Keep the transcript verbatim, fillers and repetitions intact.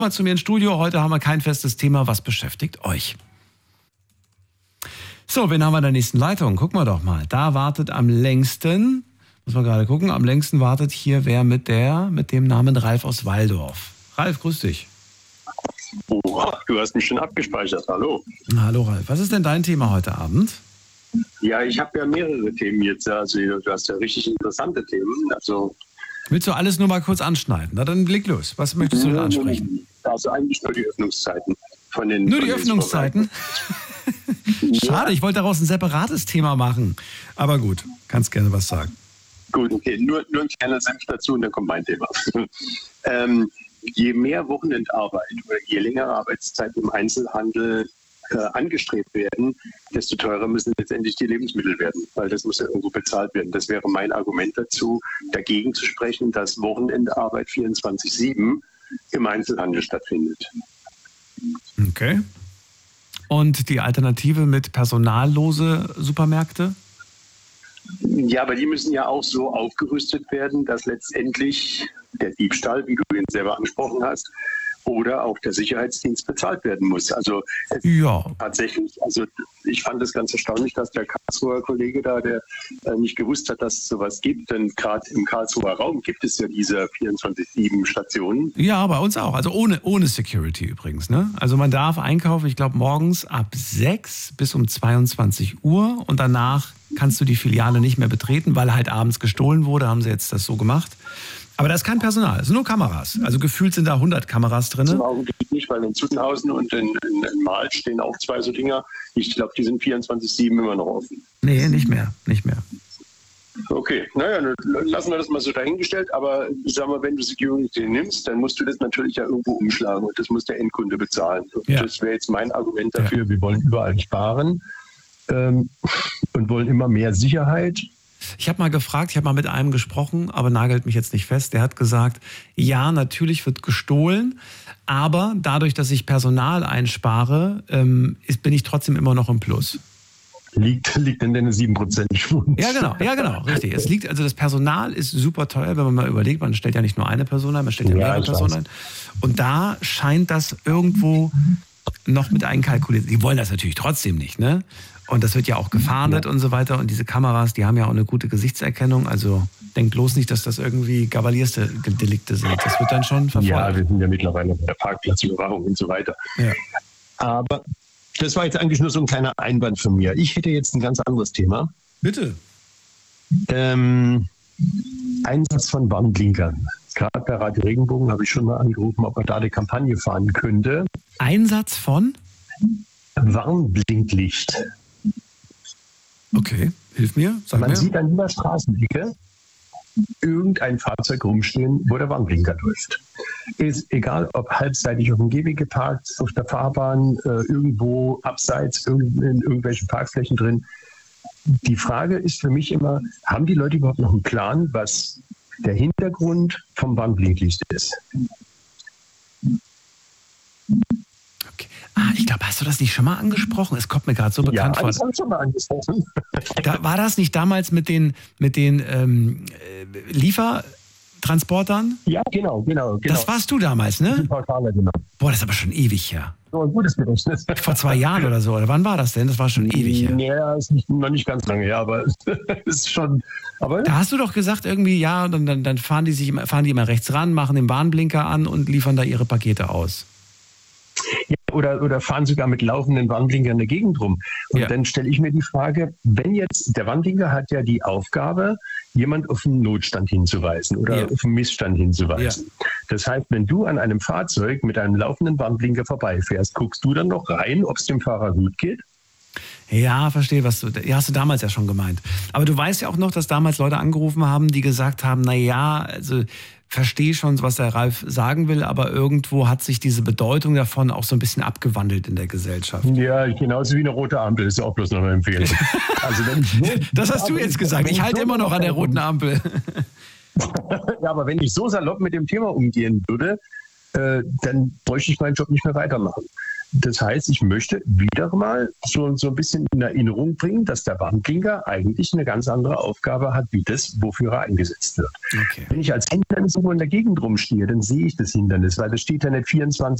Mal zu mir ins Studio. Heute haben wir kein festes Thema. Was beschäftigt euch? So, wen haben wir in der nächsten Leitung? Gucken wir doch mal. Da wartet am längsten, muss man gerade gucken, am längsten wartet hier wer mit der, mit dem Namen Ralf aus Walldorf. Ralf, grüß dich. Oh, du hast mich schon abgespeichert. Hallo. Hallo Ralf. Was ist denn dein Thema heute Abend? Ja, ich habe ja mehrere Themen jetzt. Also du hast ja richtig interessante Themen. Also willst du alles nur mal kurz anschneiden? Na dann leg los. Was möchtest du denn ansprechen? Also eigentlich nur die Öffnungszeiten. Von den, nur von die Öffnungszeiten? Schade, ich wollte daraus ein separates Thema machen. Aber gut, kannst gerne was sagen. Gut, okay. Nur, nur ein kleiner Senf dazu und dann kommt mein Thema. ähm, je mehr Wochenendarbeit oder je längere Arbeitszeiten im Einzelhandel äh, angestrebt werden, desto teurer müssen letztendlich die Lebensmittel werden, weil das muss ja irgendwo bezahlt werden. Das wäre mein Argument dazu, dagegen zu sprechen, dass Wochenendarbeit vierundzwanzig sieben im Einzelhandel stattfindet. Okay. Und die Alternative mit personallose Supermärkte? Ja, aber die müssen ja auch so aufgerüstet werden, dass letztendlich der Diebstahl, wie du ihn selber angesprochen hast, oder auch der Sicherheitsdienst bezahlt werden muss. Also ja. Tatsächlich, also ich fand es ganz erstaunlich, dass der Karlsruher Kollege da, der äh, nicht gewusst hat, dass es sowas gibt, denn gerade im Karlsruher Raum gibt es ja diese vierundzwanzig sieben Stationen. Ja, bei uns auch, also ohne, ohne Security übrigens. Ne? Also man darf einkaufen, ich glaube morgens ab sechs bis um zweiundzwanzig Uhr und danach kannst du die Filiale nicht mehr betreten, weil halt abends gestohlen wurde, haben sie jetzt das so gemacht. Aber da ist kein Personal, es sind nur Kameras. Also gefühlt sind da hundert Kameras drin. Zum Augenblick nicht, weil in Zuttenhausen und in, in, in Mahl stehen auch zwei so Dinger. Ich glaube, die sind vierundzwanzig sieben immer noch offen. Nee, nicht mehr, nicht mehr. Okay, naja, lassen wir das mal so dahingestellt. Aber sag mal, wenn du Security nimmst, dann musst du das natürlich ja irgendwo umschlagen und das muss der Endkunde bezahlen. Ja. Das wäre jetzt mein Argument dafür. Ja. Wir wollen überall sparen ähm, und wollen immer mehr Sicherheit. Ich habe mal gefragt, ich habe mal mit einem gesprochen, aber nagelt mich jetzt nicht fest. Der hat gesagt, ja, natürlich wird gestohlen, aber dadurch, dass ich Personal einspare, ähm, ist, bin ich trotzdem immer noch im Plus. Liegt, liegt in den sieben Prozent Schwund. Ja, genau, ja, genau, richtig. Es liegt, also das Personal ist super teuer, wenn man mal überlegt, man stellt ja nicht nur eine Person ein, man stellt ja mehrere ja, Personen ein. Und da scheint das irgendwo noch mit einkalkuliert. Die wollen das natürlich trotzdem nicht, ne? Und das wird ja auch gefahndet ja. und so weiter. Und diese Kameras, die haben ja auch eine gute Gesichtserkennung. Also denkt bloß nicht, dass das irgendwie Kavaliersdelikte sind. Das wird dann schon verfolgt. Ja, wir sind ja mittlerweile bei der Parkplatzüberwachung und so weiter. Ja. Aber das war jetzt eigentlich nur so ein kleiner Einwand von mir. Ich hätte jetzt ein ganz anderes Thema. Bitte. Ähm, Einsatz von Warnblinkern. Gerade bei Radio Regenbogen habe ich schon mal angerufen, ob man da eine Kampagne fahren könnte. Einsatz von? Warnblinklicht. Okay, hilf mir. Sag Man mir. sieht an jeder Straßenecke irgendein Fahrzeug rumstehen, wo der Warnblinker läuft. Ist egal, ob halbseitig auf dem Gehweg geparkt, auf der Fahrbahn, äh, irgendwo abseits, in, in irgendwelchen Parkflächen drin. Die Frage ist für mich immer, haben die Leute überhaupt noch einen Plan, was der Hintergrund vom Warnblinklicht ist? Ah, ich glaube, hast du das nicht schon mal angesprochen? Es kommt mir gerade so bekannt ja, vor. Ja, das habe ich schon mal angesprochen. Da, war das nicht damals mit den, mit den ähm, Liefertransportern? Ja, genau, genau, genau. Das warst du damals, ne? Portale, genau. Boah, das ist aber schon ewig her. So ein gutes Gedächtnis. Vor zwei Jahren oder so, oder wann war das denn? Das war schon ewig her. Ja, ist nicht, noch nicht ganz lange her, aber es ist schon... Aber da hast du doch gesagt irgendwie, ja, dann, dann, dann fahren, die sich immer, fahren die immer rechts ran, machen den Warnblinker an und liefern da ihre Pakete aus. Ja, oder, oder fahren sogar mit laufenden Warnblinkern in der Gegend rum. Und ja. Dann stelle ich mir die Frage, wenn jetzt, der Warnblinker hat ja die Aufgabe, jemand auf einen Notstand hinzuweisen oder ja. auf einen Missstand hinzuweisen. Ja. Das heißt, wenn du an einem Fahrzeug mit einem laufenden Warnblinker vorbeifährst, guckst du dann noch rein, ob es dem Fahrer gut geht? Ja, verstehe, was du, ja, hast du damals ja schon gemeint. Aber du weißt ja auch noch, dass damals Leute angerufen haben, die gesagt haben, na ja, also verstehe schon, was der Ralf sagen will, aber irgendwo hat sich diese Bedeutung davon auch so ein bisschen abgewandelt in der Gesellschaft. Ja, genauso wie eine rote Ampel, ist auch bloß noch eine Empfehlung. Also wenn ich so, das hast du jetzt gesagt, ich halte so immer noch an der roten Ampel. Ja, aber wenn ich so salopp mit dem Thema umgehen würde, äh, dann bräuchte ich meinen Job nicht mehr weitermachen. Das heißt, ich möchte wieder mal so, so ein bisschen in Erinnerung bringen, dass der Bandlenker eigentlich eine ganz andere Aufgabe hat, wie das, wofür er eingesetzt wird. Okay. Wenn ich als Hindernis irgendwo in der Gegend rumstehe, dann sehe ich das Hindernis, weil das steht ja nicht vierundzwanzig